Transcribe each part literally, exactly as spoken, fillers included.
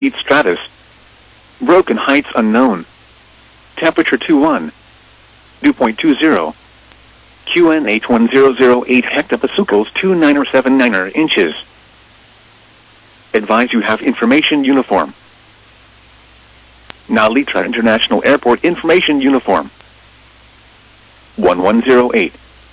Feet stratus. Broken heights unknown. Temperature two one. Dew point two zero. Q N H one zero zero eight hectopascals two nine seven nine inches. Advise you have information uniform. Narita International Airport information uniform. one one zero eight.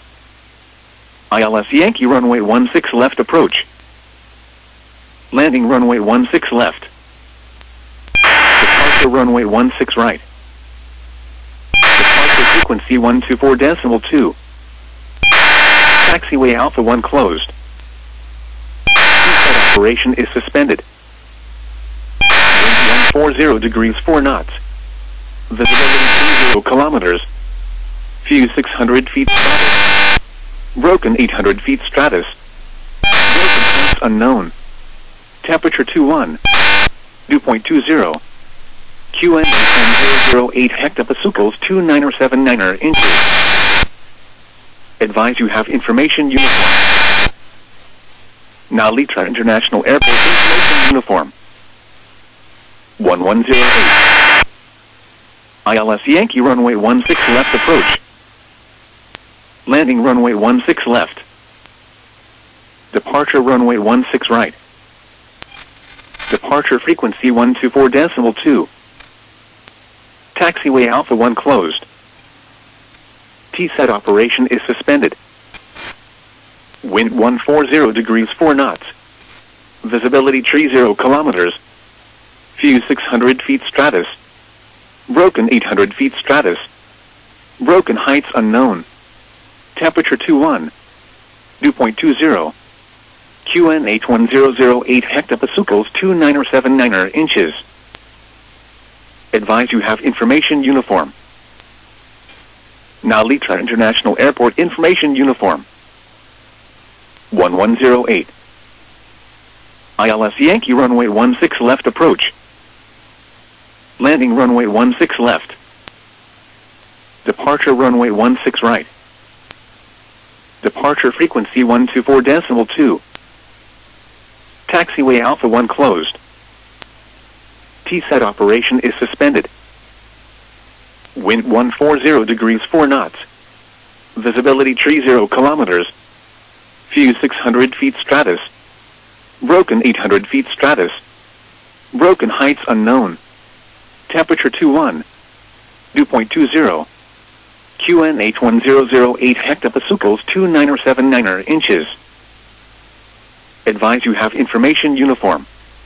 I L S Yankee runway one six left approach. Landing runway one six left. Departure runway one six right. Departure frequency one two four decimal two. Taxiway Alpha one closed. Seatbelt operation is suspended. Wind one forty degrees four knots. Visibility three zero kilometers. View six hundred feet stratus. Broken eight hundred feet stratus. Broken heights unknown. Temperature two one. Dew point two zero. Q N one zero zero eight hectopascals two nine seven nine inches. Advise you have information uniform. Narita International Airport information uniform. one one zero eight. I L S Yankee runway one six left approach. Landing runway one six left. Departure runway one six right. Departure frequency one two four decimal two. Taxiway Alpha one closed. T-set operation is suspended. Wind one forty degrees four knots. Visibility three zero kilometers. View six hundred feet stratus. Broken eight hundred feet stratus. Broken heights unknown. Temperature two one. Dew point two zero. Q N H one zero zero eight hectopascals two nine seven nine inches. Advise you have information uniform. Narita International Airport information uniform. one one zero eight. I L S Yankee runway one six left approach. Landing runway one six left. Departure runway one six right. Departure frequency one two four decimal two. Taxiway Alpha one closed. T-set operation is suspended. Wind one forty degrees four knots. Visibility three zero kilometers. View six hundred feet stratus. Broken eight hundred feet stratus. Broken heights unknown. Temperature two one. Dew point two zero. Q N H one zero zero eight hectopascals two nine seven nine inches. Advise you have information uniform.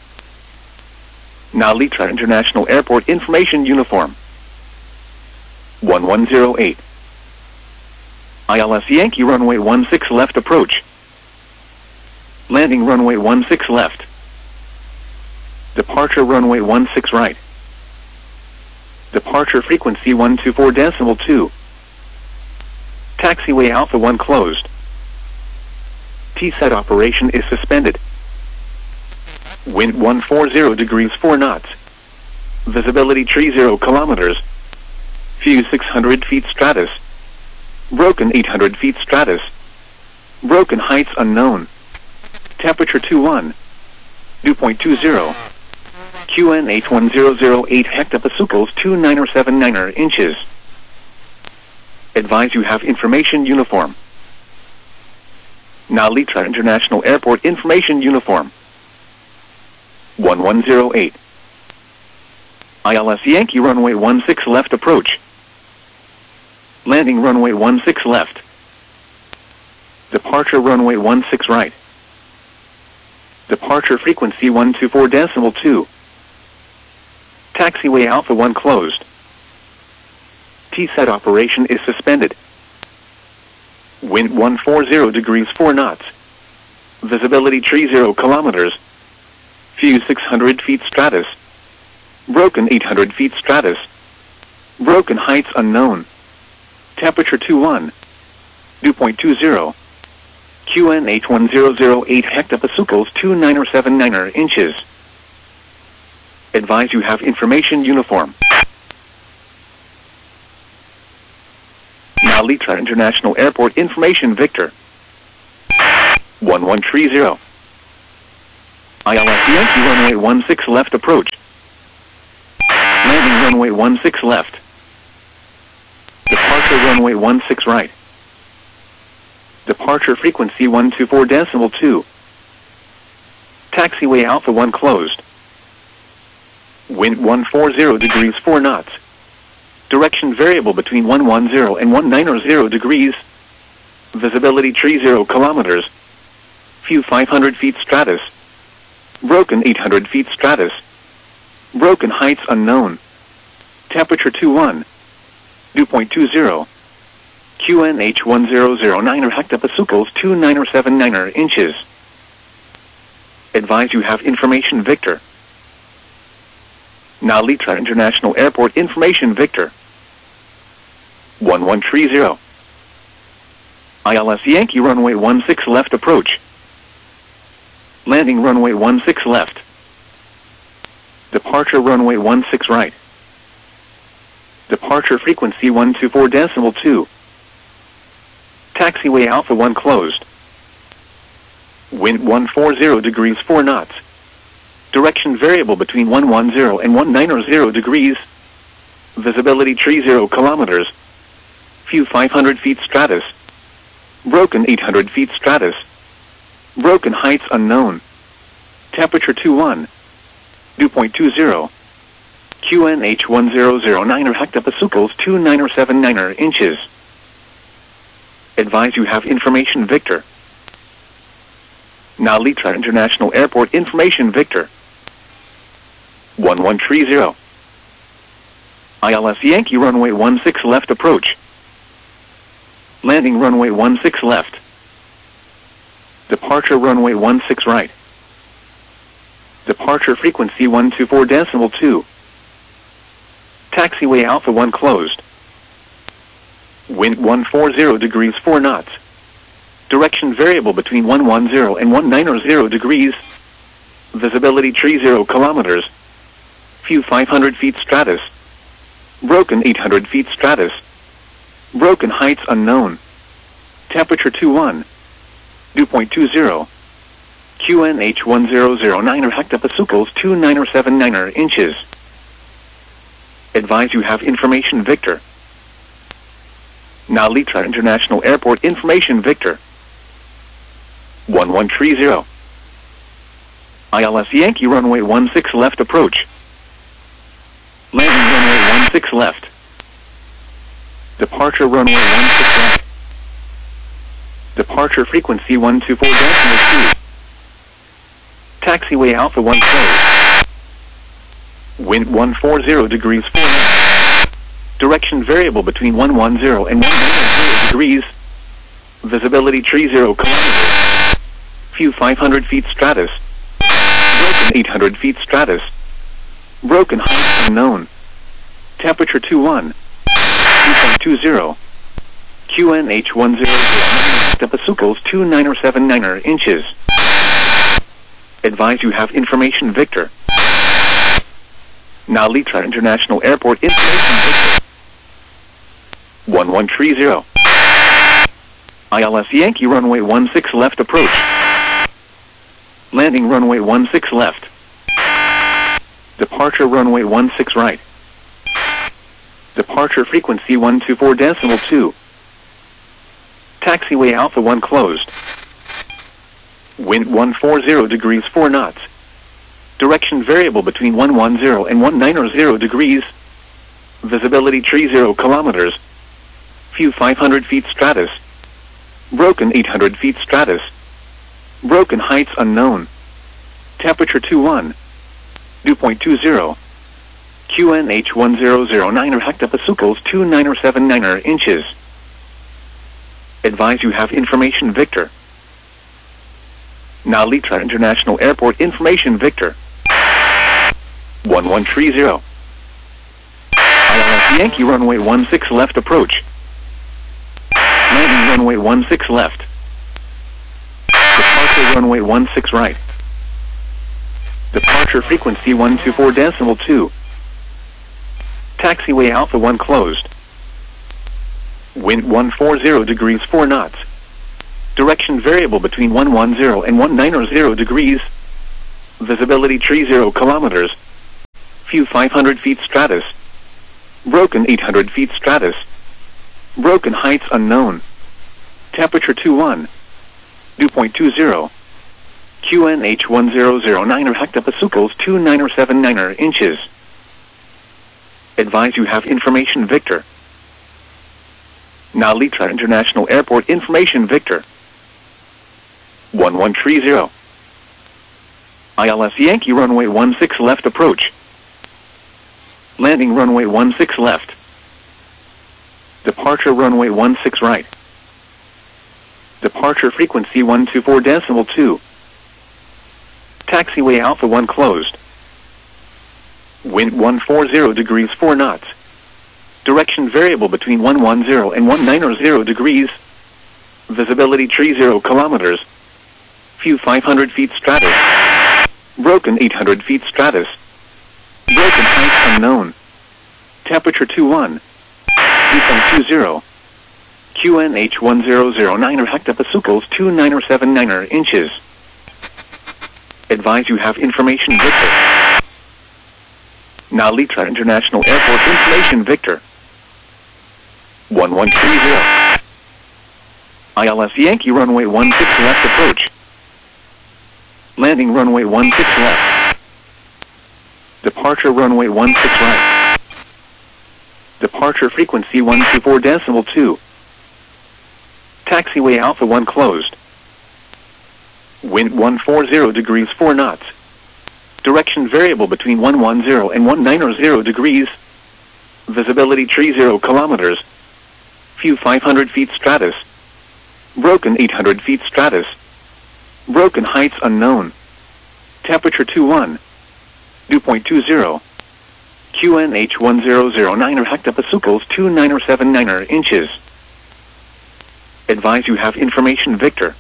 Narita International Airport information uniform. one one zero eight. I L S Yankee runway one six left approach. Landing runway one six left. Departure runway one six right. Departure frequency one two four decimal two. Taxiway Alpha one closed. T-set operation is suspended. Wind one forty degrees four knots. Visibility three zero kilometers. View six hundred feet stratus. Broken eight hundred feet stratus. Broken heights unknown. Temperature two one. Dew point two zero. Q N H one zero zero eight hectopascals two nine seven nine inches. Advise you have information uniform. Narita International Airport information uniform. one one zero eight. I L S Yankee runway one six left approach. Landing runway one six left. Departure runway one six right. Departure frequency one two four decimal two. Taxiway Alpha one closed. T-set operation is suspended. Wind one forty degrees four knots. Visibility three zero kilometers. View six hundred feet stratus. Broken eight hundred feet stratus. Broken heights unknown. Temperature two one. Dew point two zero. Q N H one zero zero eight hectopascals two nine seven nine inches. Advise you have information uniform. Narita International Airport information Victor. one one three zero. I L S Yankee runway one six left approach. Landing runway one six left. Departure runway one six right. Departure frequency one two four decimal two. Taxiway Alpha one closed. Wind one forty degrees four knots. Direction variable between one ten and one ninety degrees. Visibility tree zero kilometers. View five hundred feet stratus. Broken eight hundred feet stratus. Broken heights unknown. Temperature two one. Dew point two zero. Q N H one zero zero nine hectopascals two nine seven nine inches. Advise you have information Victor. Nalitra International Airport information Victor. one one three zero. I L S Yankee runway one six left approach. Landing runway one six left. Departure runway one six right. Departure frequency one two four decimal two. Taxiway Alpha one closed. Wind one forty degrees four knots. Direction variable between one ten and one ninety degrees. Visibility tree zero kilometers. View five hundred feet stratus. Broken eight hundred feet stratus. Broken heights unknown. Temperature two one. Dew point two zero. Q N H one zero zero nine hectopascals two nine seven nine inches. Advise you have information Victor. Nalitra International Airport information Victor. one one three zero. I L S Yankee runway one six left approach. Landing runway one six left. Departure runway one six right. Departure frequency one two four decimal two. Taxiway Alpha one closed. Wind one forty degrees four knots. Direction variable between one ten and one ninety degrees. Visibility tree zero kilometers. View five hundred feet stratus. Broken eight hundred feet stratus. Broken heights unknown. Temperature two one. Dew point two zero. Q N H one zero zero nine hectopascals two nine seven nine inches. Advise you have information Victor. Nalitra International Airport information Victor. one one three zero. I L S Yankee runway one six left approach. Landing runway one six left. Departure runway one six left. Departure frequency one two four decimal two. Taxiway Alpha one closed. Wind one forty degrees four knots. Direction variable between one ten and one ninety degrees. Visibility tree zero kilometers. View five hundred feet stratus. Broken eight hundred feet stratus. Broken heights unknown. Temperature two one. Dew point two zero. Q N H one zero zero nine hectopascals two nine seven nine inches. Advise you have information Victor. Nalitra International Airport information Victor. one one three zero. I L S Yankee runway one six left approach. Landing runway one six left. Departure runway one six right. Departure frequency one two four decimal two. Taxiway Alpha one closed. Wind one forty degrees four knots. Direction variable between one ten and one ninety degrees. Visibility tree zero kilometers. View five hundred feet stratus. Broken eight hundred feet stratus. Broken heights unknown. Temperature two one. Dew point two zero. Q N H one zero zero nine hectopascals two nine seven nine inches. Advise you have information Victor. Nalitra International Airport information Victor. one one three zero. I L S Yankee runway one six left approach. Landing runway one six left. Departure runway one six right. Departure frequency one two four decimal two. Taxiway Alpha one closed. Wind one forty degrees four knots. Direction variable between one ten and one ninety degrees. Visibility tree zero kilometers. View five hundred feet stratus. Broken eight hundred feet stratus. Broken heights unknown. Temperature two one. Dew point two zero. Q N H one zero zero nine hectopascals two nine seven nine inches. Advise you have information Victor. Nalitra International Airport information Victor. one one three zero. I L S Yankee runway one six left approach. Landing runway one six left. Departure runway one six right. Departure frequency one two four decimal two. Taxiway Alpha one closed. Wind one forty degrees four knots. Direction variable between one ten and one ninety degrees. Visibility tree zero kilometers. View five hundred feet stratus. Broken eight hundred feet stratus. Broken heights unknown. Temperature two one. Dew point two zero. Q N H one zero zero nine hectopascals two nine seven nine inches. Advise you have information Victor. Nalitra International Airport information Victor. one one three zero. I L S Yankee runway one six left approach. Landing runway one six left. Departure runway one six right. Departure frequency one two four decimal two. Taxiway Alpha one closed. Wind one forty degrees four knots. Direction variable between one ten and one ninety degrees. Visibility tree zero kilometers. View five hundred feet stratus. Broken eight hundred feet stratus. Broken heights unknown. Temperature two one. Dew point two zero. Q N H one zero zero nine hectopascals two nine seven nine inches. Advise you have information Victor.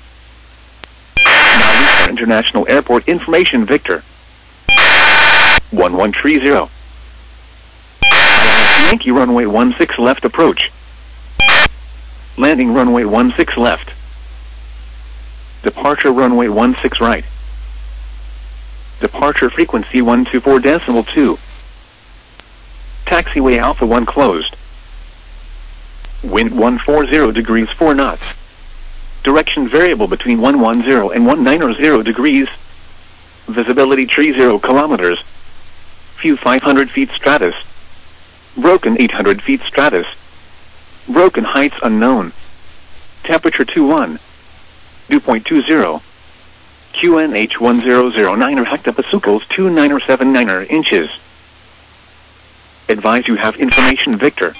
Nalitra International Airport information Victor. one one three zero. I L S Yankee runway one six left approach. Landing runway one six left. Departure runway one six right. Departure frequency one two four decimal two. Taxiway Alpha one closed. Wind one forty degrees four knots. Direction variable between one ten and one ninety degrees. Visibility tree zero kilometers. View five hundred feet stratus. Broken eight hundred feet stratus. Broken heights unknown. Temperature two one. Dew point two zero. Q N H one zero zero nine hectopascals two nine seven nine inches. Advise you have information Victor.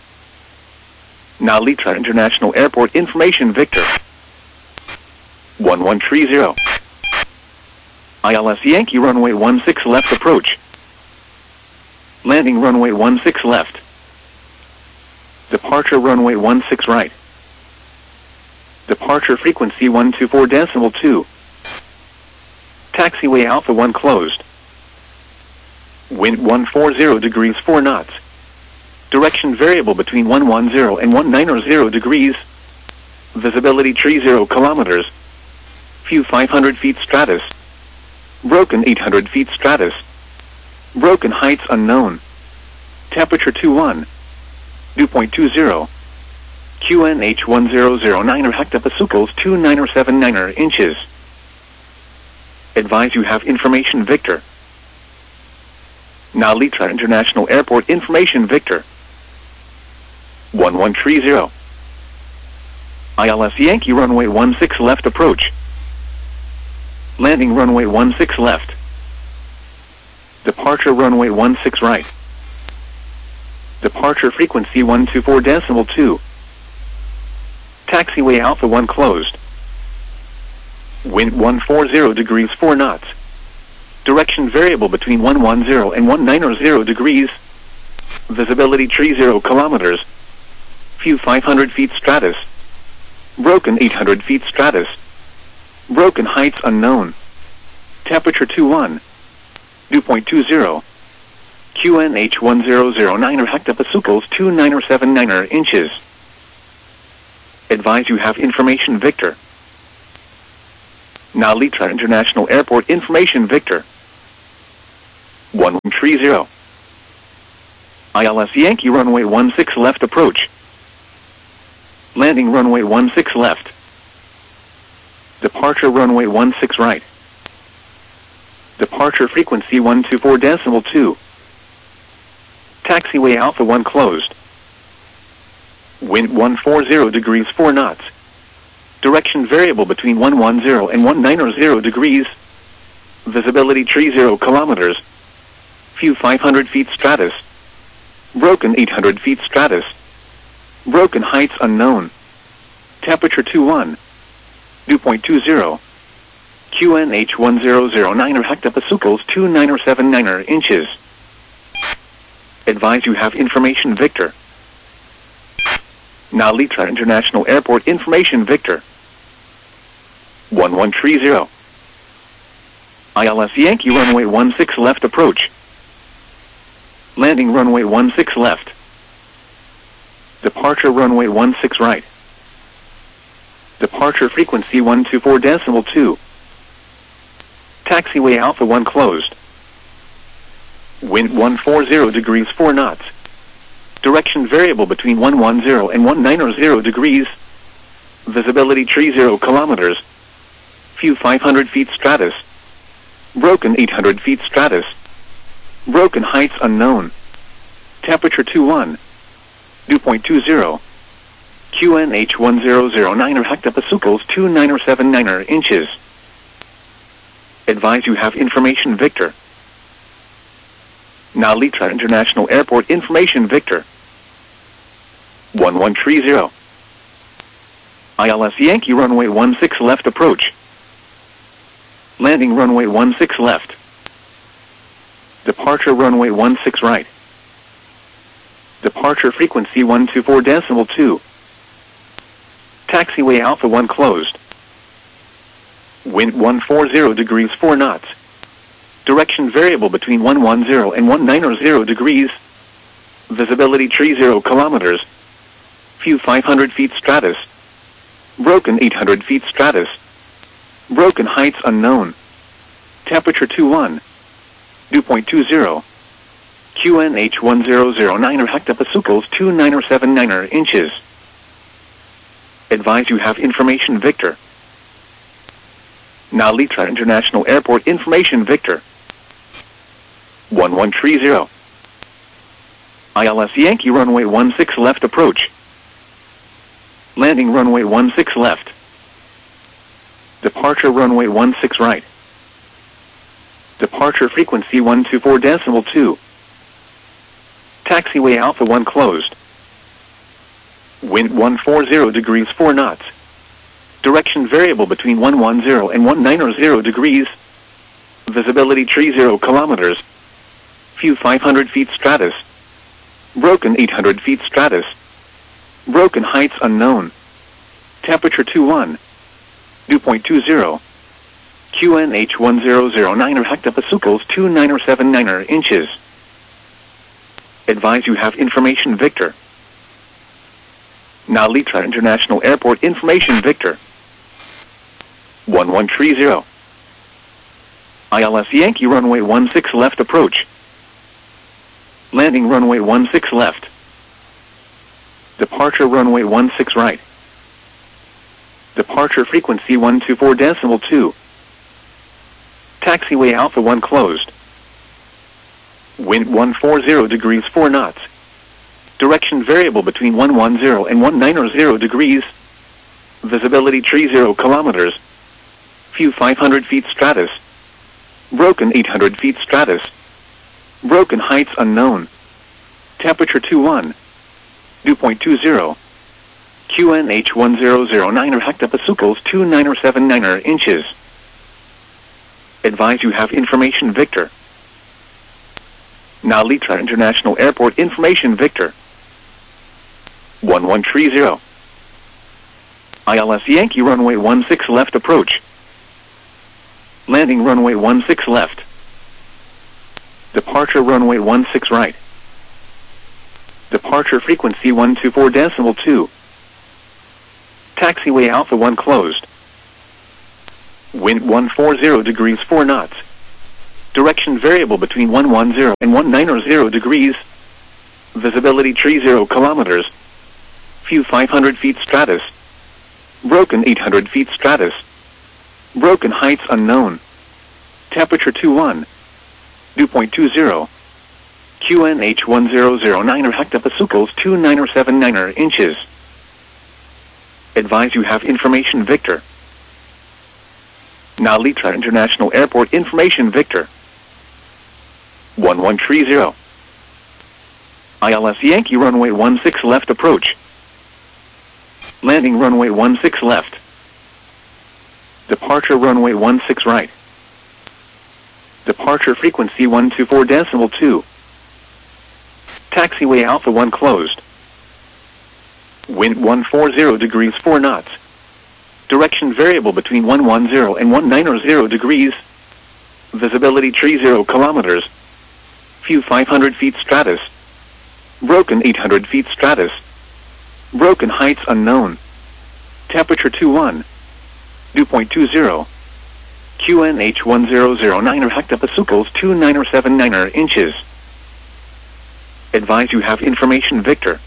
Nalitra International Airport information Victor. one one three zero. I L S Yankee runway one six left approach. Landing runway one six left. Departure runway one six right. Departure frequency one two four decimal two. Taxiway Alpha one closed. Wind one forty degrees four knots. Direction variable between one ten and one ninety degrees. Visibility tree zero kilometers. View five hundred feet stratus. Broken eight hundred feet stratus. Broken heights unknown. Temperature two one. Dew point two zero. Q N H one zero zero nine hectopascals two nine seven nine inches. Advise you have information Victor. Nalitra International Airport information Victor. one one three zero. I L S Yankee runway one six left approach. Landing runway one six left. Departure runway one six right. Departure frequency one two four decimal two. Taxiway Alpha one closed. Wind one forty degrees four knots. Direction variable between one ten and one ninety degrees. Visibility tree zero kilometers. View five hundred feet stratus. Broken eight hundred feet stratus. Broken heights unknown. Temperature two one. Dew point two zero. Q N H one zero zero nine hectopascals two nine seven nine inches. Advise you have information Victor. Now Litra International Airport information Victor. one one three zero. I L S Yankee runway one six left approach. Landing runway one six left. Departure runway one six right. Departure frequency one two four decimal two. Taxiway Alpha one closed. Wind one four zero degrees four knots. Direction variable between one one zero and one nine zero degrees. Visibility three zero kilometers. View five hundred feet stratus. Broken eight hundred feet stratus. Broken heights unknown. Temperature two one. Dew point two zero. Q N H one zero zero nine hectopascals two nine seven nine inches. Advise you have information Victor. Now Litra International Airport information Victor. one one three zero. I L S Yankee runway one six left approach. Landing runway one six left. Departure runway one six right. Departure frequency one two four decimal two. Taxiway Alpha one closed. Wind one four zero degrees four knots. Direction variable between one one zero and one nine zero degrees. Visibility three zero kilometers. View five hundred feet stratus. Broken eight hundred feet stratus. Broken heights unknown. Temperature two one. Dew point two zero. Q N H one zero zero nine hectopascals two nine seven nine inches. Advise you have information Victor. Now Litra International Airport information Victor. one one three zero. I L S Yankee runway one six left approach. Landing runway one six left. Departure runway one six right. Departure frequency one two four decimal two. Taxiway Alpha one closed. Wind one four zero degrees four knots. Direction variable between one one zero and one nine zero degrees. Visibility three zero kilometers. View five hundred feet stratus. Broken eight hundred feet stratus. Broken heights unknown. Temperature two one. Dew point two zero. Q N H one zero zero nine hectopascals two nine seven nine inches. Advise you have information Victor. Now Litra International Airport information Victor. one one three zero. I L S Yankee runway one six left approach. Landing runway one six left. Departure runway one six right. Departure frequency one two four decimal two. Taxiway Alpha one closed. Wind one four zero degrees four knots. Direction variable between one one zero and one nine zero degrees. Visibility three zero kilometers. View five hundred feet stratus. Broken eight hundred feet stratus. Broken heights unknown. Temperature two one. Dew point two zero. Q N H one zero zero nine hectopascals two nine seven nine inches. Advise you have information Victor. Now Litra International Airport information Victor. one one three zero. I L S Yankee runway one six left approach. Landing runway one six left. Departure runway one six right. Departure frequency one two four decimal two. Taxiway Alpha one closed. Wind one four zero degrees four knots. Direction variable between one one zero and one nine zero degrees. Visibility three zero kilometers. View five hundred feet stratus. Broken eight hundred feet stratus. Broken heights unknown. Temperature two one. Dew point two zero. Q N H one zero zero nine hectopascals two nine seven nine inches. Advise you have information Victor. Now Litra International Airport information Victor. one one three zero. I L S Yankee runway one six left approach. Landing runway one six left. Departure runway one six right. Departure frequency one two four decimal two. Taxiway Alpha one closed. Wind one forty degrees four knots. Direction variable between one ten and one ninety degrees. Visibility tree zero kilometers. View five hundred feet stratus. Broken eight hundred feet stratus. Broken heights unknown. Temperature two one. Dew point two zero. Q N H one zero zero nine hectopascals two nine seven nine inches. Advise you have information Victor. Now Litra International Airport information Victor. one one three zero. I L S Yankee runway one six left approach. Landing runway one six left. Departure runway one six right. Departure frequency one two four decimal two. Taxiway Alpha one closed. Wind one forty degrees four knots. Direction variable between one ten and one ninety degrees. Visibility tree zero kilometers. View five hundred feet stratus. Broken eight hundred feet stratus. Broken heights unknown. Temperature two one. Dew point two zero. Q N H one zero zero nine hectopascals two nine seven nine inches. Advise you have information Victor.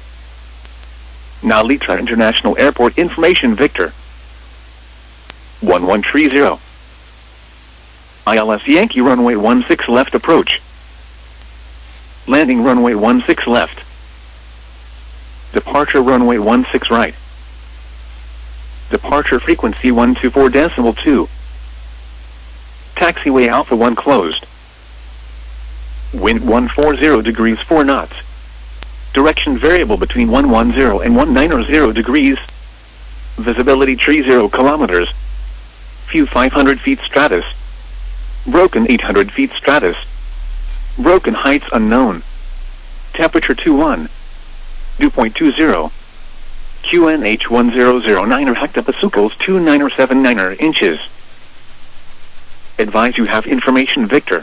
Now Litra International Airport information Victor. one one three zero. I L S Yankee runway one six left approach. Landing runway one six left. Departure runway one six right. Departure frequency one two four decimal two. Taxiway Alpha one closed. Wind one forty degrees four knots. Direction variable between one ten and one ninety degrees. Visibility tree zero kilometers. View five hundred feet stratus. Broken eight hundred feet stratus. Broken heights unknown. Temperature two one. Dew point two zero. Q N H one zero zero nine hectopascals two nine seven nine inches. Advise you have information Victor.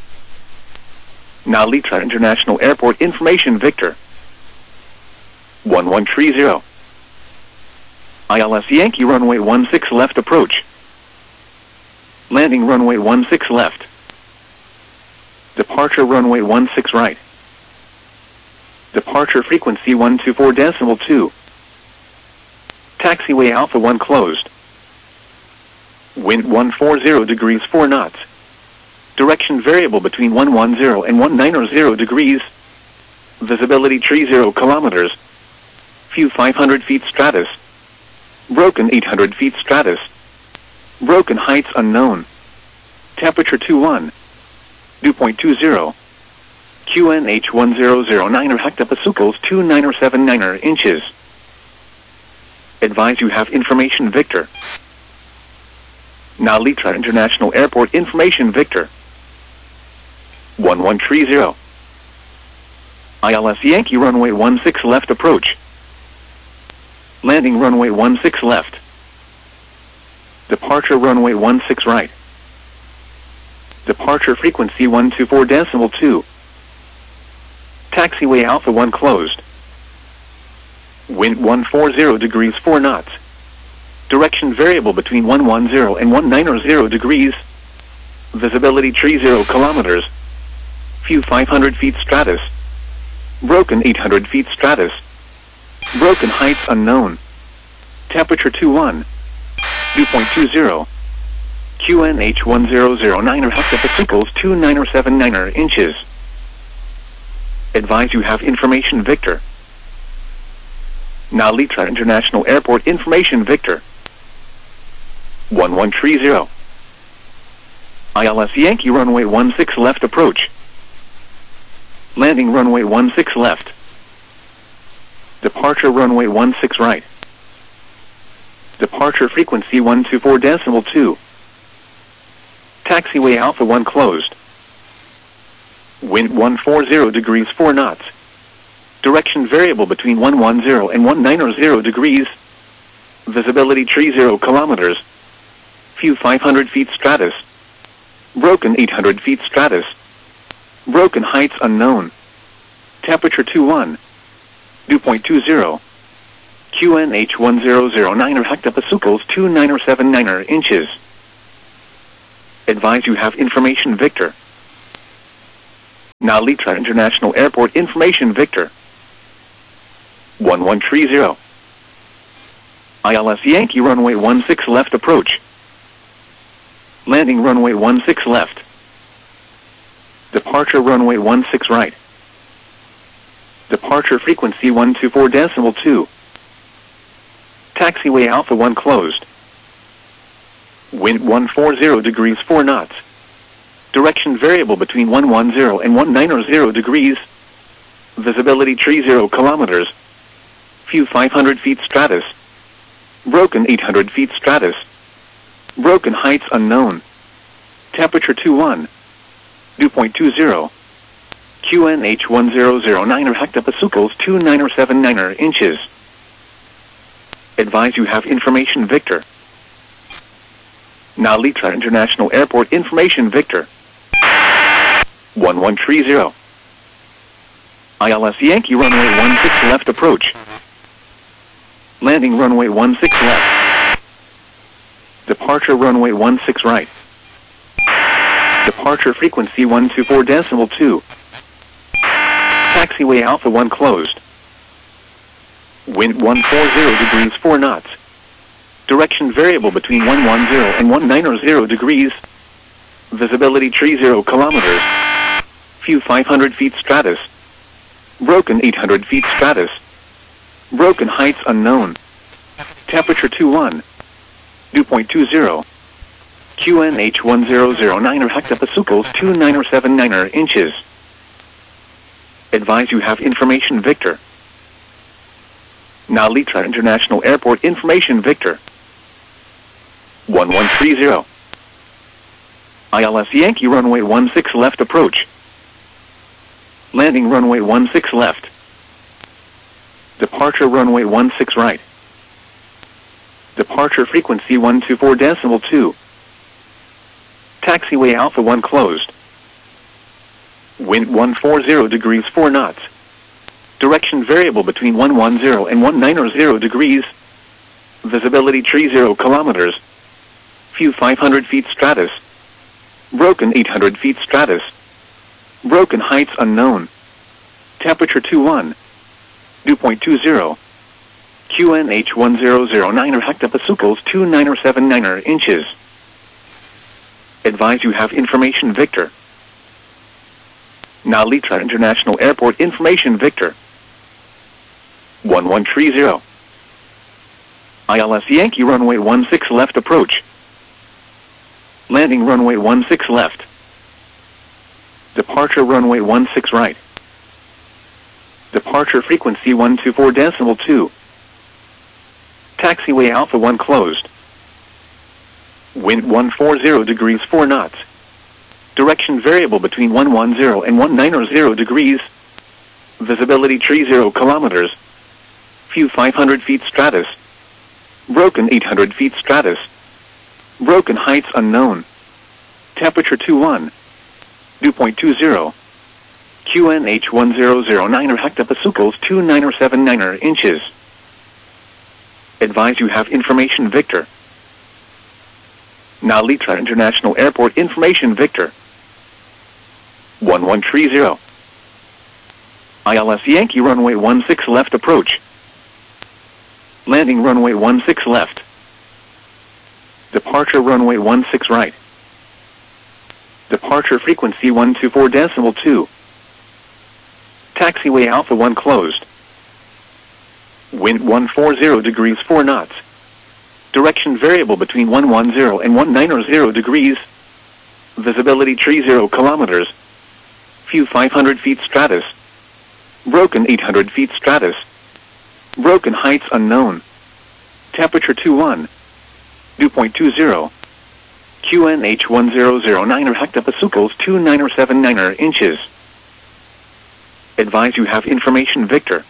Now Litra International Airport information Victor. one one three zero. I L S Yankee runway one six left approach. Landing runway one six left. Departure runway one six right. Departure frequency one two four decimal two. Taxiway Alpha one closed. Wind one forty degrees four knots. Direction variable between one ten and one ninety degrees. Visibility tree zero kilometers. View five hundred feet stratus. Broken eight hundred feet stratus. Broken heights unknown. Temperature two one. Dew point two zero. Q N H one zero zero nine hectopascals two nine seven nine inches. Advise you have information Victor. Now Litra International Airport information Victor. one one three zero. I L S Yankee runway one six left approach. Landing runway one six left. Departure runway one six right. Departure frequency one two four decimal two. Taxiway Alpha one closed. Wind one forty degrees four knots. Direction variable between one ten and one ninety degrees. Visibility tree zero kilometers. View five hundred feet stratus. Broken eight hundred feet stratus. Broken heights unknown. Temperature two one. Dew point two zero. Q N H one zero zero nine hectopascals two nine seven nine inches. Advise you have information Victor. Now Litra International Airport information Victor. one one three zero. I L S Yankee runway one six left approach. Landing runway one six left. Departure runway one six right. Departure frequency one two four decimal two. Taxiway Alpha one closed. Wind one forty degrees four knots. Direction variable between one ten and one ninety degrees. Visibility tree zero kilometers. View five hundred feet stratus. Broken eight hundred feet stratus. Broken heights unknown. Temperature two one. Dew point two zero. Q N H one zero zero nine hectopascals two nine seven nine inches. Advise you have information Victor. Nalitra International Airport information Victor. one one three zero. I L S Yankee runway one six left approach. Landing runway one six left. Departure runway one six right. Departure frequency one two four decimal two. Taxiway Alpha one closed. Wind one forty degrees four knots. Direction variable between one ten and one ninety degrees. Visibility three zero kilometers. View five hundred feet stratus. Broken eight hundred feet stratus. Broken heights unknown. Temperature two one. Dew point two zero. Q N H one zero zero nine hectopascals two nine seven nine inches. Advise you have information Victor. Nalitra International Airport information Victor. one one three zero. I L S Yankee runway one six left approach. Landing runway one six left. Departure runway one six right. Departure frequency one two four decimal two. Taxiway Alpha one closed. Wind one forty degrees four knots. Direction variable between one ten and one ninety degrees. Visibility three zero kilometers. View five hundred feet stratus. Broken eight hundred feet stratus. Broken heights unknown. Temperature two one. Dew point two zero. Q N H one zero zero nine hectopascals two nine seven nine inches. Advise you have information Victor. Nalitra International Airport information Victor. one one three zero. I L S Yankee runway one six left approach. Landing runway one six left. Departure runway one six right. Departure frequency one two four decimal two. Taxiway Alpha one closed. Wind one forty degrees four knots. Direction variable between one ten and one ninety degrees. Visibility three zero kilometers. View five hundred feet stratus. Broken eight hundred feet stratus. Broken heights unknown. Temperature two one. Dew point two zero. Q N H one zero zero nine hectopascals two nine seven nine inches. Advise you have information Victor. Nalitra International Airport information Victor. one one three zero. I L S Yankee runway one six left approach. Landing runway one six left. Departure runway one six right. Departure frequency one two four decimal two. Taxiway Alpha one closed. Wind one forty degrees four knots. Direction variable between one ten and one ninety degrees. Visibility three zero kilometers. View five hundred feet stratus. Broken eight hundred feet stratus. Broken heights unknown. Temperature two one. Dew point two zero. Q N H one zero zero nine hectopascals two nine seven nine inches. Advise you have information Victor. Nalitra International Airport information Victor. one one three zero. I L S Yankee runway one six left approach. Landing runway one six left. Departure runway one six right. Departure frequency one two four decimal two. Taxiway Alpha one closed. Wind one forty degrees four knots. Direction variable between one ten and one ninety degrees. Visibility three zero kilometers. View five hundred feet stratus. Broken eight hundred feet stratus. Broken heights unknown. Temperature two one. Dew point two zero. Q N H one zero zero nine hectopascals two nine seven nine inches. Advise you have information Victor.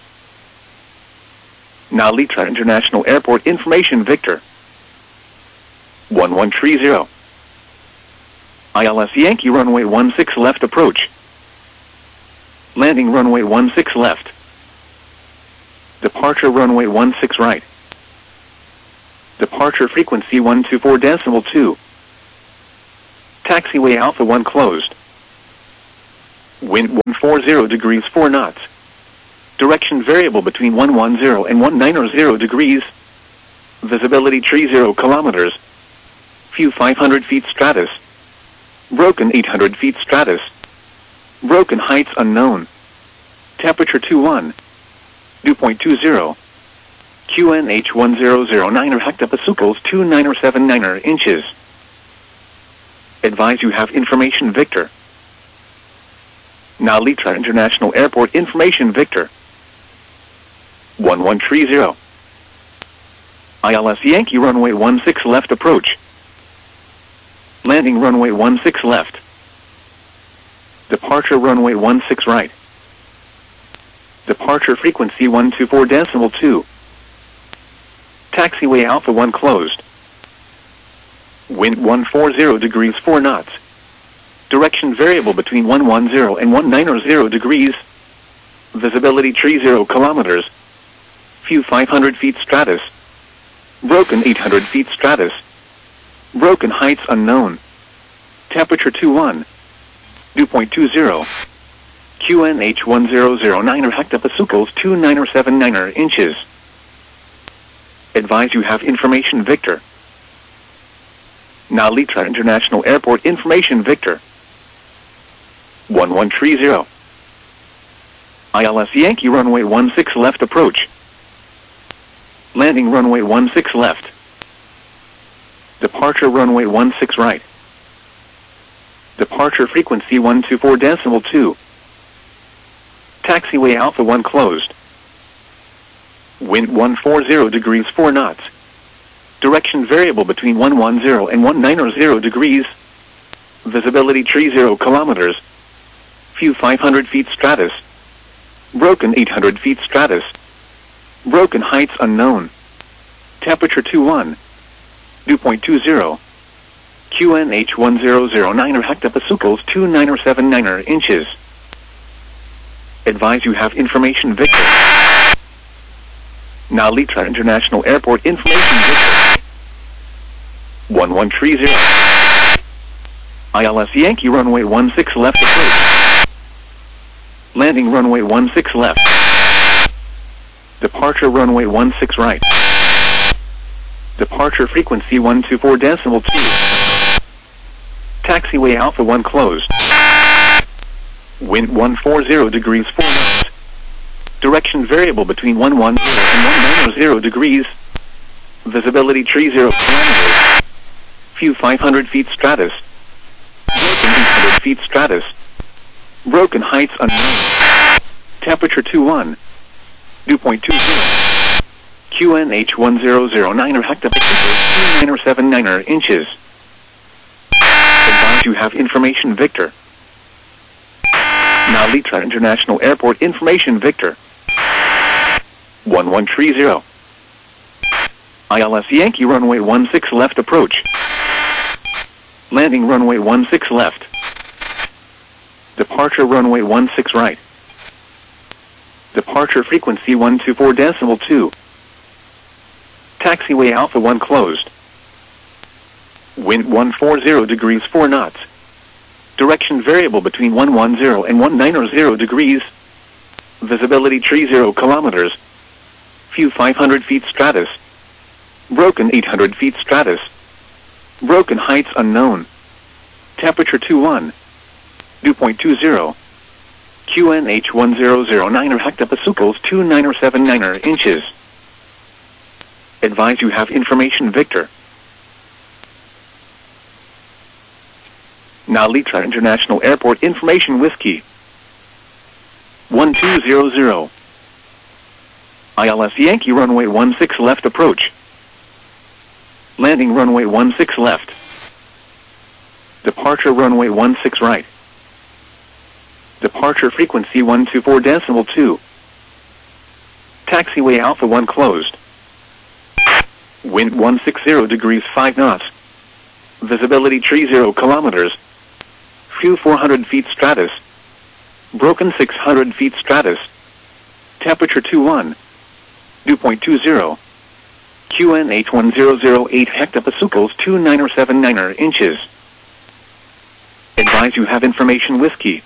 Nalitra International Airport information Victor. one one three zero. I L S Yankee runway one six left approach. Landing runway one six left. Departure runway one six right. Departure frequency one two four decimal two. Taxiway Alpha one closed. Wind one forty degrees four knots. Direction variable between one ten and one ninety degrees. Visibility tree zero kilometers. View five hundred feet stratus. Broken eight hundred feet stratus. Broken heights unknown. Temperature two one. Dew point two zero. Q N H one zero zero nine hectopascals two nine seven nine inches. Advise you have information Victor. Now Litra International Airport information Victor. one one three zero. I L S Yankee runway one six left approach. Landing runway one six left. Departure runway one six right. Departure frequency one two four decimal two. Taxiway Alpha one closed. Wind one forty degrees four knots. Direction variable between one ten and one ninety degrees. Visibility tree zero kilometers. View five hundred feet stratus. Broken eight hundred feet stratus. Broken heights unknown. Temperature two one. Dew point two zero. Q N H one zero zero nine hectopascals two nine seven nine inches. Advise you have information Victor. Now Litra International Airport information Victor. one one three zero. I L S Yankee runway one six left approach. Landing runway one six left. Departure runway one six right. Departure frequency one two four decimal two. Taxiway Alpha one closed. Wind one forty degrees four knots. Direction variable between one ten and one ninety degrees. Visibility tree zero kilometers. View five hundred feet stratus. Broken eight hundred feet stratus. Broken heights unknown. Temperature two one. Dew point two zero. Q N H one zero zero nine hectopascals two nine seven nine inches. Advise you have information Victor. Now Litra International Airport information Victor. one one three zero. I L S Yankee runway one six left approach. Landing runway one six left. Departure runway one six right. Departure frequency one two four decimal two. Taxiway Alpha one closed. Wind one forty degrees four knots. Direction variable between one ten and one ninety degrees. Visibility tree zero kilometers. View five hundred feet stratus. Broken eight hundred feet stratus. Broken heights unknown. Temperature two one. Dew point two zero. Q N H one zero zero nine hectopascals two nine seven nine inches. Advise you have information Victor. Now Litra International Airport information Victor. one one three zero. I L S Yankee runway one six left approach. Landing runway one six left. Departure runway one six right. Departure frequency one two four decimal two. Taxiway Alpha one closed. Wind one forty degrees four knots. Direction variable between one ten and one ninety degrees. Visibility tree zero kilometers. View five hundred feet stratus. Broken eight hundred feet stratus. Broken heights unknown. Temperature two one. Dew point two zero. Q N H one zero zero nine hectopascals two nine seven nine inches. Advise you have information Victor. Now Litra International Airport information Victor. one one three zero. I L S Yankee runway one six left approach. Landing runway one six left. Departure runway one six right. Departure frequency one two four decimal two. Taxiway Alpha one closed. Wind one forty degrees four knots. Direction variable between one ten and one ninety degrees. Visibility tree zero kilometers. View five hundred feet stratus. Broken eight hundred feet stratus. Broken heights unknown. Temperature two one. Dew point two zero. Q N H one zero zero nine hectopascals two nine seven nine inches. Advise you have information Victor. Now Litra International Airport information Whiskey. one two zero zero. I L S Yankee runway one six left approach. Landing runway one six left. Departure runway one six right. Departure frequency one two four decimal two. Taxiway Alpha one closed. Wind one sixty degrees five knots. Visibility tree zero kilometers. View four hundred feet stratus. Broken six hundred feet stratus. Temperature two one. Dew point two zero. Q N H one zero zero eight hectopascals two nine seven nine inches. Advise you have information whiskey.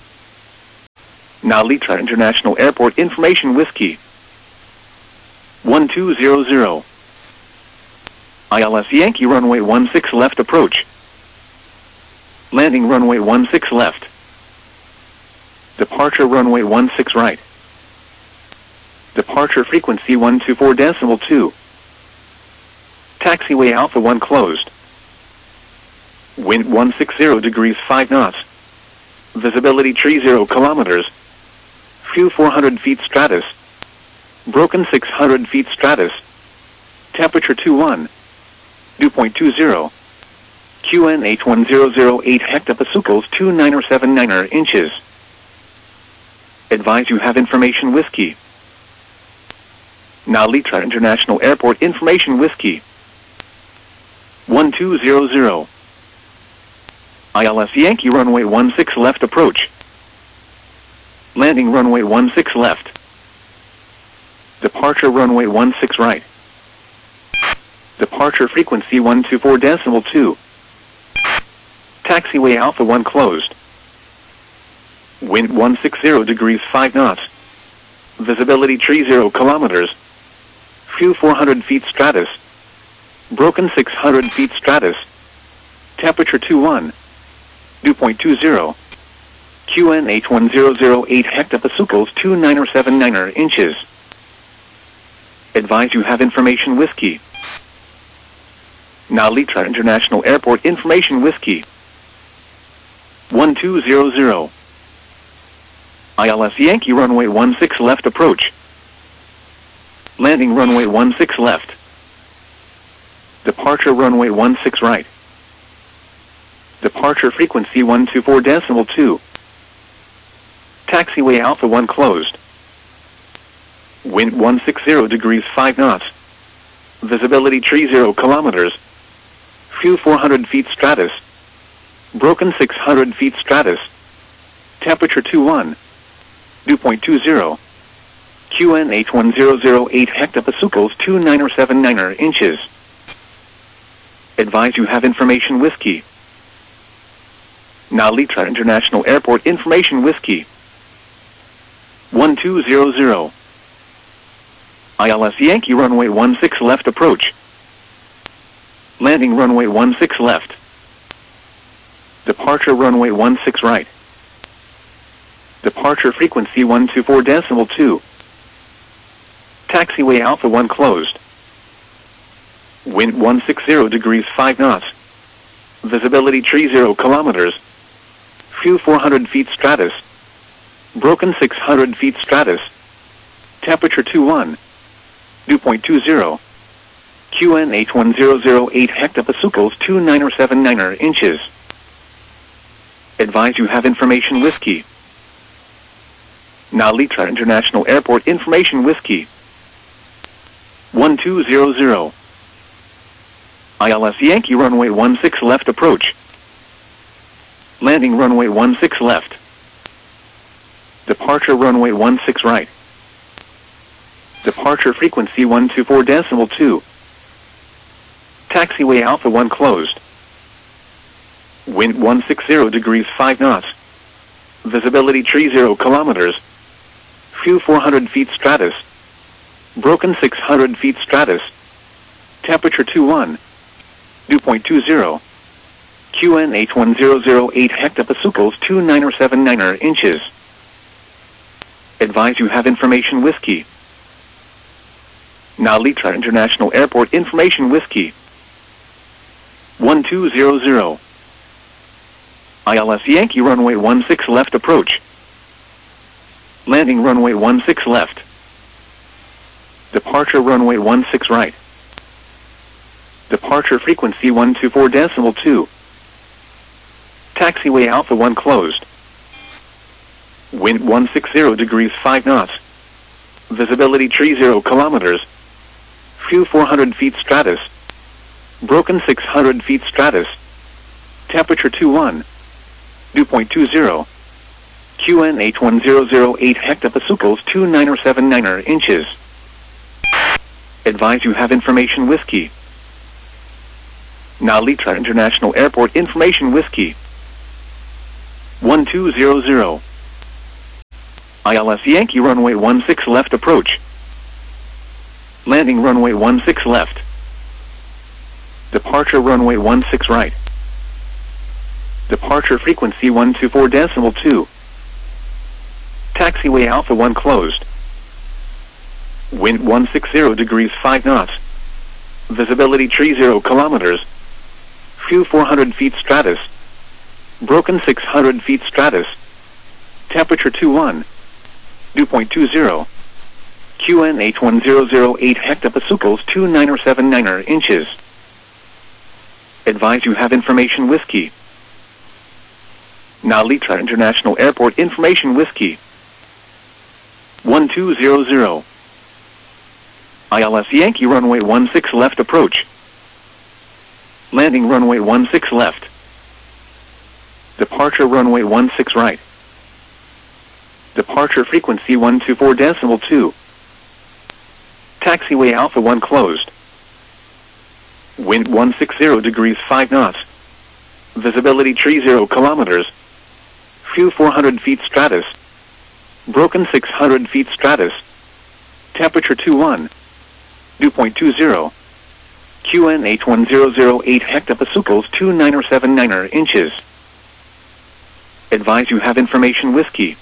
Nalitra International Airport information whiskey. one two zero zero. I L S Yankee runway one six left approach. Landing runway one six left. Departure runway one six right. Departure frequency one two four decimal two. Taxiway Alpha one closed. Wind one sixty degrees five knots. Visibility tree zero kilometers. Few four hundred feet stratus. Broken six hundred feet stratus. Temperature two one. Dew point two zero. Q N H one zero zero eight hectopascals two nine seven nine inches. Advise you have information whiskey. Nalitra International Airport information whiskey. one two zero zero. I L S Yankee runway one six left approach. Landing runway one six left. Departure runway one six right. Departure frequency one two four decimal two. Taxiway Alpha one closed. Wind one sixty degrees five knots. Visibility tree zero kilometers. Few four hundred feet stratus. Broken six hundred feet stratus. Temperature two one. Dew point two zero. Q N H one zero zero eight hectopascals two nine seven nine inches. Advise you have information whiskey. Nalitra International Airport information whiskey. one two zero zero. I L S Yankee runway one six left approach. Landing runway one six left. Departure runway one six right. Departure frequency one two four decimal two. Taxiway Alpha one closed. Wind one sixty degrees five knots. Visibility tree zero kilometers. Few four hundred feet stratus. Broken six hundred feet stratus. Temperature two one. Dew point two zero. Q N H one zero zero eight hectopascals two nine seven nine inches. Advise you have information whiskey. Nalitra International Airport information whiskey. one two zero zero. I L S Yankee runway one six left approach. Landing runway one six left. Departure runway one six right. Departure frequency one two four decimal two. Taxiway Alpha one closed. Wind one sixty degrees five knots. Visibility tree zero kilometers. Few four hundred feet stratus. Broken six hundred feet stratus. Temperature two one. Dew point two zero. Q N H one zero zero eight hectopascals two nine seven nine inches. Advise you have information whiskey. Nalitra International Airport information whiskey. one two zero zero. I L S Yankee runway one six left approach. Landing runway one six left. Departure runway one six right. Departure frequency one two four decimal two. Taxiway Alpha one closed. Wind one sixty degrees five knots. Visibility tree zero kilometers. Few four hundred feet stratus. Broken six hundred feet stratus. Temperature two one. Dew point two zero. Q N H one zero zero eight hectopascals two nine seven nine inches. Advise you have information whiskey. Nalitra International Airport information whiskey. one two zero zero. I L S Yankee runway one six left approach. Landing runway one six left. Departure runway one six right. Departure frequency one two four decimal two. Taxiway Alpha one closed. Wind one sixty degrees five knots. Visibility tree zero kilometers. Few four hundred feet stratus. Broken six hundred feet stratus. Temperature two one. Dew point two zero. Q N H one zero zero eight hectopascals two nine seven nine inches. Advise you have information whiskey. Nalitra International Airport information whiskey. one two zero zero. I L S Yankee runway one six left approach. Landing runway one six left. Departure runway one six right. Departure frequency one two four decimal two. Taxiway Alpha one closed. Wind one sixty degrees five knots. Visibility tree zero kilometers. Few four hundred feet stratus. Broken six hundred feet stratus. Temperature two one. Dew point two zero. Q N H one zero zero eight hectopascals two nine seven nine inches. Advise you have information whiskey. Narita International Airport information whiskey. one two zero zero. I L S Yankee runway one six left approach. Landing runway one six left. Departure runway one six right. Departure frequency one two four decimal two. Taxiway Alpha one closed. Wind one sixty degrees five knots. Visibility tree zero kilometers. Few four hundred feet stratus. Broken six hundred feet stratus. Temperature two one. Dew point two zero. Q N H one zero zero eight hectopascals two nine seven nine inches. Advise you have information whiskey.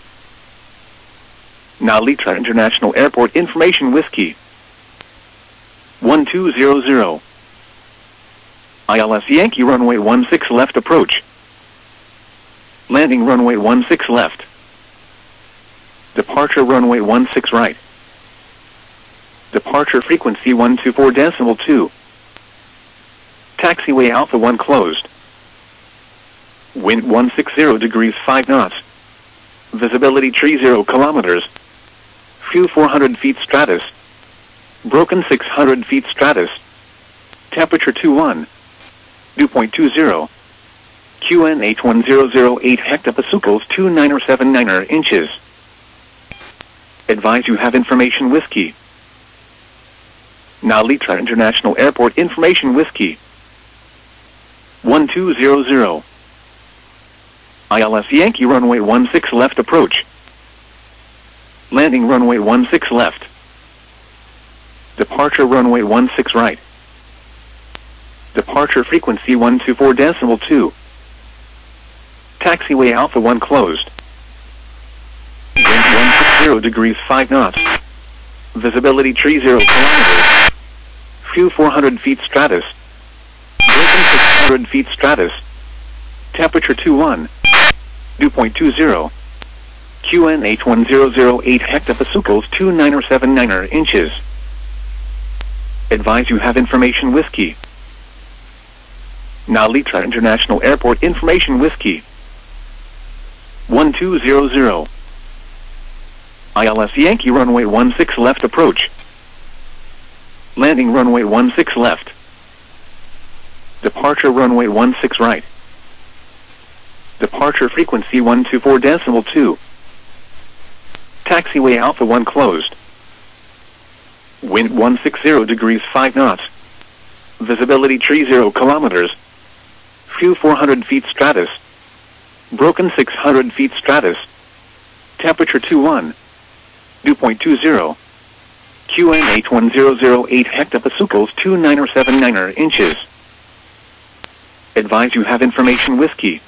Narita International Airport information whiskey. one two zero zero. I L S Yankee runway one six left approach. Landing runway one six left. Departure runway one six right. Departure frequency one two four decimal two. Taxiway Alpha one closed. Wind one sixty degrees five knots. Visibility tree zero kilometers. Few four hundred feet stratus. Broken six hundred feet stratus. Temperature two one. Dew point two zero. Q N H one zero zero eight hectopascals two nine seven nine inches. Advise you have information whiskey. Narita International Airport information whiskey. one two zero zero. I L S Yankee runway one six left approach. Landing runway one six left. Departure runway one six right. Departure frequency one two four decimal two. Taxiway Alpha one closed. Wind one sixty degrees five knots. Visibility tree zero kilometers. Few four hundred feet stratus. Broken six hundred feet stratus. Temperature two one. Dew point two zero. Q N H one zero zero eight hectopascals two nine seven nine inches. Advise you have information whiskey. Narita International Airport information whiskey. one two zero zero. I L S Yankee runway one six left approach. Landing runway one six left. Departure runway one six right. Departure frequency one two four decimal two. Taxiway Alpha one closed. Wind one sixty degrees five knots. Visibility tree zero kilometers. Few four hundred feet stratus. Broken six hundred feet stratus. Temperature two one. Dew point two zero. Q N H one zero zero eight hectopascals two nine seven nine inches. Advise you have information whiskey.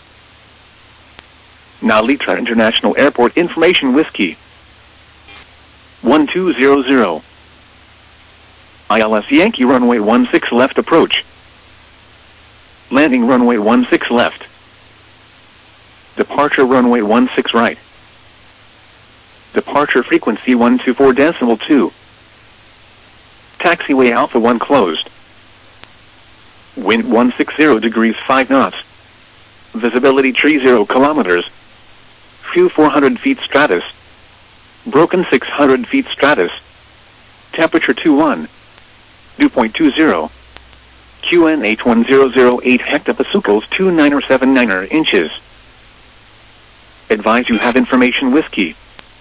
Narita International Airport information whiskey. one two zero zero. I L S Yankee runway one six left approach. Landing runway one six left. Departure runway one six right. Departure frequency one two four decimal two. Taxiway Alpha one closed. Wind one sixty degrees five knots. Visibility tree zero kilometers. Few four hundred feet stratus. Broken six hundred feet stratus. Temperature two one. Dew point two zero. Q N H one zero zero eight hectopascals two nine seven nine inches. Advise you have information whiskey.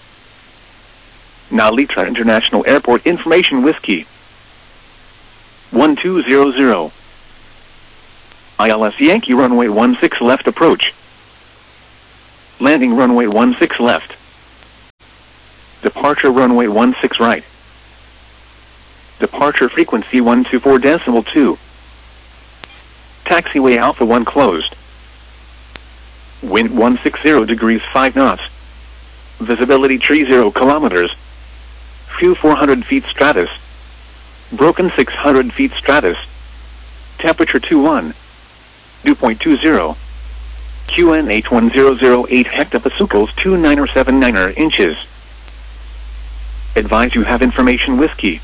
Narita International Airport information whiskey. one two zero zero. I L S Yankee runway one six left approach. Landing runway one six left. Departure runway one six right. Departure frequency one two four decimal two. Taxiway Alpha one closed. Wind one sixty degrees five knots. Visibility tree zero kilometers. Fuel four hundred feet stratus. Broken six hundred feet stratus. Temperature two one. Dew point two zero. Q N H one zero zero eight hectopascals two nine seven nine inches. Advise you have information whiskey.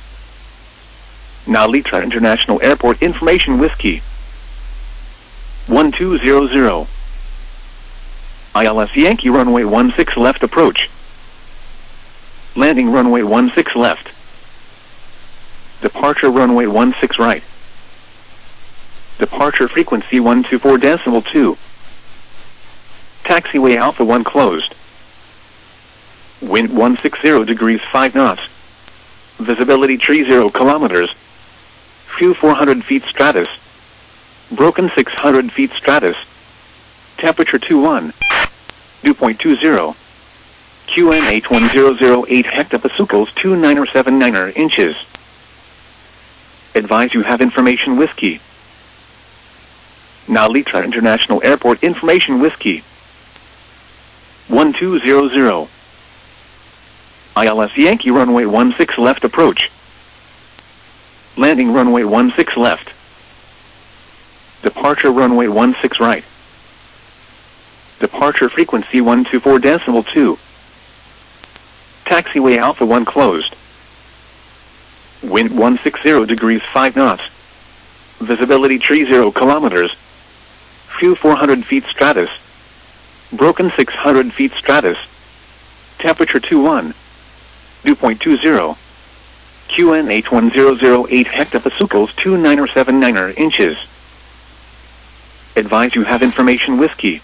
Nalitra International Airport information whiskey. one two zero zero. I L S Yankee runway one six left approach. Landing runway one six left. Departure runway one six right. Departure frequency one two four decimal two. Taxiway Alpha one closed. Wind one sixty degrees five knots. Visibility tree zero kilometers. Fuel four hundred feet stratus. Broken six hundred feet stratus. Temperature two one. Dew point two zero. Q N H one zero zero eight hectopascals two nine seven nine inches. Advise you have information whiskey. Nalitra International Airport information whiskey. one two zero zero. I L S Yankee runway one six left approach. Landing runway one six left. Departure runway one six right. Departure frequency one two four decimal two. Taxiway Alpha one closed. Wind one sixty degrees five knots. Visibility tree zero kilometers. Fuel four hundred feet stratus. Broken six hundred feet stratus. Temperature two one. Dew point two zero. Q N H one zero zero eight hectopascals two nine seven nine inches. Advise you have information whiskey.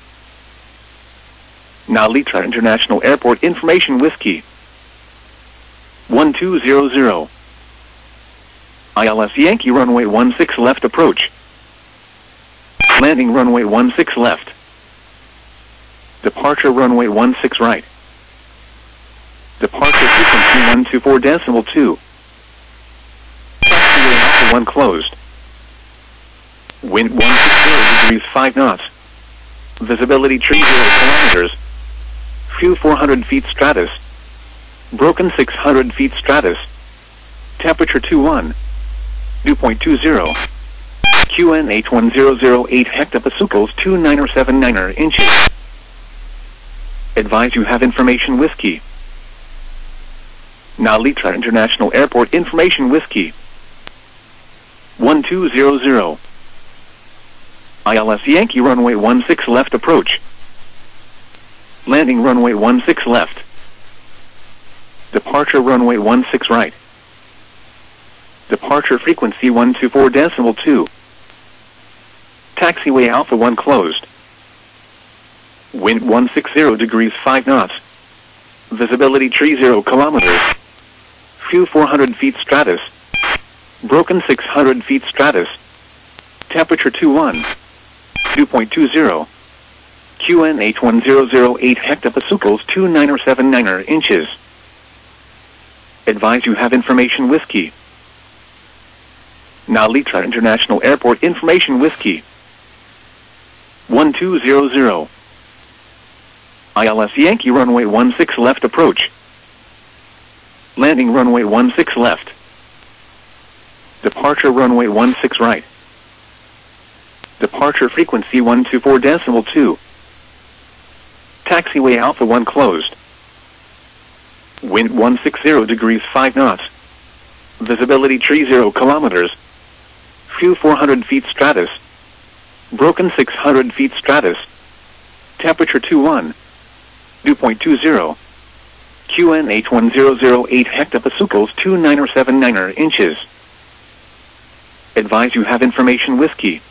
Nalitra International Airport information whiskey. one two zero zero. I L S Yankee runway one six left approach. Landing runway one six left. Departure runway one six right. Departure frequency one two four decimal two. Taxiway Alpha one closed. Wind one sixty degrees five knots. Visibility tree zero kilometers. Fuel four hundred feet stratus. Broken six hundred feet stratus. Temperature two one. Dew point two zero. Q N H one zero zero eight hectopascals two nine seven nine inches. Advise you have information whiskey. Nalitra International Airport information whiskey. one two zero zero. I L S Yankee runway one six left approach. Landing runway one six left. Departure runway one six right. Departure frequency one two four decimal two. Taxiway Alpha one closed. Wind one sixty degrees five knots. Visibility tree zero kilometers. Fuel four hundred feet stratus. Broken six hundred feet stratus. Temperature two one. Dew point two zero. Q N H one zero zero eight hectopascals two nine seven nine inches. Advise you have information whiskey. Nalitra International Airport information whiskey. one two zero zero. I L S Yankee runway one six left approach. Landing runway one six left. Departure runway one six right. Departure frequency one two four decimal two. Taxiway Alpha one closed. Wind one sixty degrees five knots. Visibility tree zero kilometers. Fuel four hundred feet stratus. Broken six hundred feet stratus. Temperature two one. Dew point two zero. Q N H one zero zero eight hectopascals two nine seven nine inches. Advise you have information whiskey.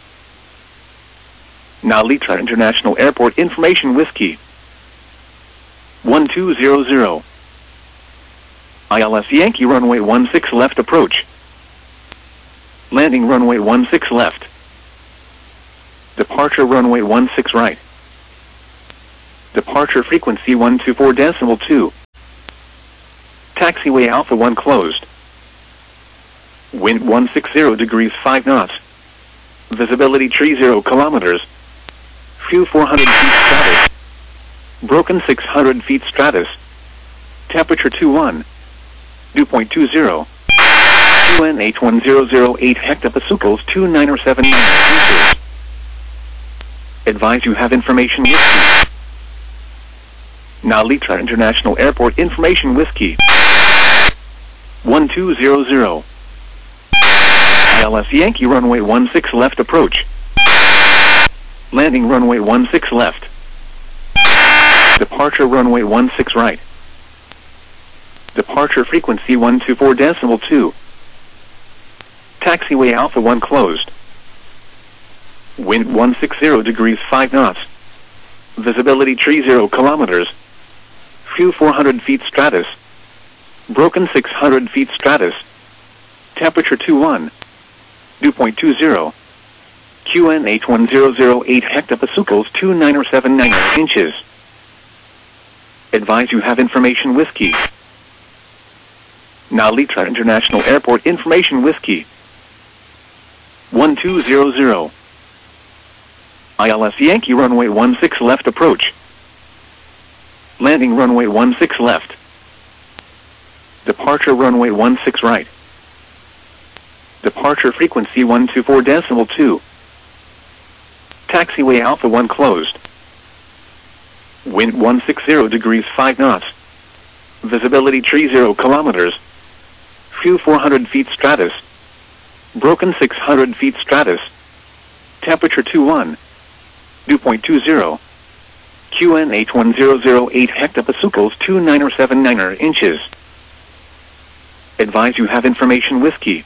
Nalitra International Airport information whiskey. one two zero zero. I L S Yankee runway one six left approach. Landing runway one six left. Departure runway one six right. Departure frequency one two four decimal two. Taxiway Alpha one closed. Wind one sixty degrees five knots. Visibility tree zero kilometers. Fuel four hundred feet stratus. Broken six hundred feet stratus. Temperature two one. Dew point two zero. Q N H one zero zero eight hectopascals two nine seven nine inches. Advise you have information whiskey. Now Litra International Airport information whiskey. one two zero zero. I L S Yankee runway one six left approach. Landing runway one six left. Departure runway one six right. Departure frequency one two four decimal two. Taxiway Alpha one closed. Wind one sixty degrees five knots. Visibility tree zero kilometers. Fuel four hundred feet stratus. Broken six hundred feet stratus. Temperature two one. Dew point two zero. Q N H one zero zero eight hectopascals two nine seven nine inches. Advise you have information whiskey. Now Litra International Airport information whiskey. one two zero zero. I L S Yankee runway one six left approach. Landing runway one six left. Departure runway one six right. Departure frequency one two four decimal two. Taxiway Alpha one closed. Wind one sixty degrees five knots. Visibility tree zero kilometers. Fuel four hundred feet stratus. Broken six hundred feet stratus. Temperature two one. Dew point two zero. Q N H one zero zero eight hectopascals two nine seven nine inches. Advise you have information whiskey.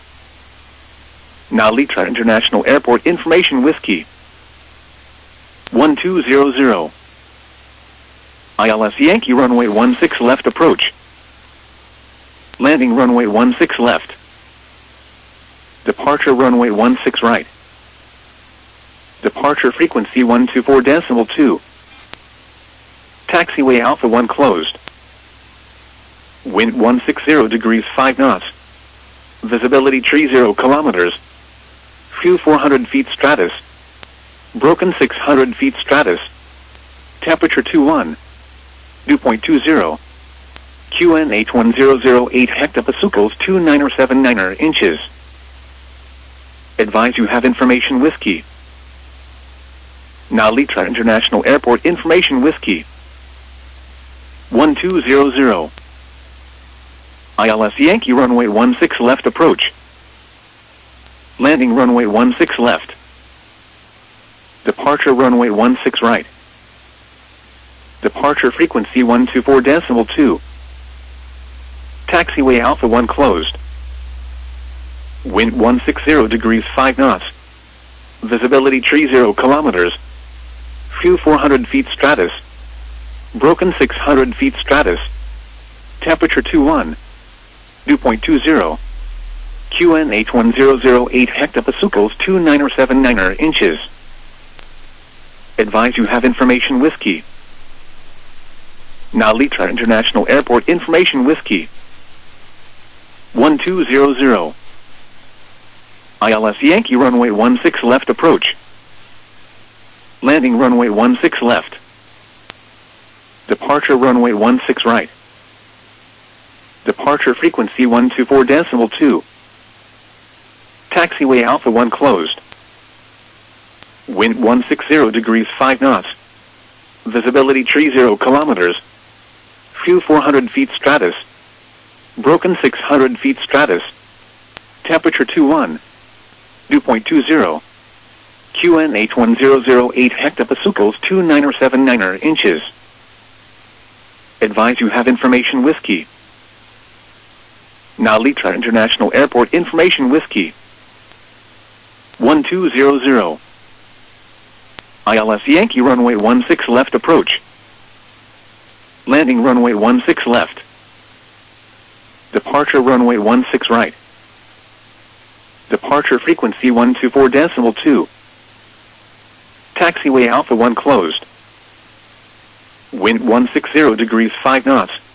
Now Litra International Airport information whiskey. one two zero zero. I L S Yankee runway one six left approach. Landing runway one six left. Departure runway one six right. Departure frequency one two four decimal two. Taxiway Alpha one closed. Wind one sixty degrees five knots. Visibility tree zero kilometers. Fuel four hundred feet stratus. Broken six hundred feet stratus. Temperature two one. Dew point two zero. Q N H one zero zero eight hectopascals two nine seven nine inches. Advise you have information whiskey. Now Litra International Airport information whiskey. one two zero zero. I L S Yankee runway one six left approach. Landing runway one six left. Departure runway one six right. Departure frequency one two four decimal two. Taxiway Alpha one closed. Wind one sixty degrees five knots. Visibility tree zero kilometers. Fuel four hundred feet stratus. Broken six hundred feet stratus. Temperature two one. Dew point two zero. Q N H one zero zero eight hectopascals two nine seven nine inches. Advise you have information whiskey. Now Litra International Airport information whiskey. one two zero zero. I L S Yankee runway one six left approach. Landing runway one six left. Departure runway one six right. Departure frequency one two four decimal two. Taxiway Alpha one closed. Wind one sixty degrees five knots. Visibility tree zero kilometers. Fuel four hundred feet stratus. Broken six hundred feet stratus. Temperature two one. Dew point two zero. Q N H one zero zero eight hectopascals two nine seven nine inches. Advise you have information whiskey. Now Litra International Airport information whiskey. one two zero zero. I L S Yankee runway one six left approach. Landing runway one six left. Departure runway one six right. Departure frequency one two four decimal two. Taxiway Alpha one closed. Wind one sixty degrees five knots.